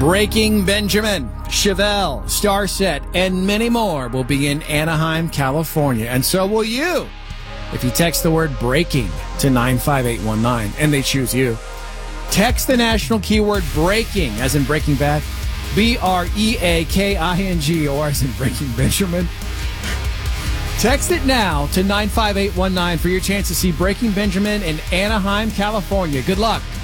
Breaking Benjamin, Chevelle, Starset, and many more will be in Anaheim, California. And so will you if you text the word breaking to 95819 and they choose you. Text the national keyword breaking, as in Breaking Bad, BREAKING, or as in Breaking Benjamin. Text it now to 95819 for your chance to see Breaking Benjamin in Anaheim, California. Good luck.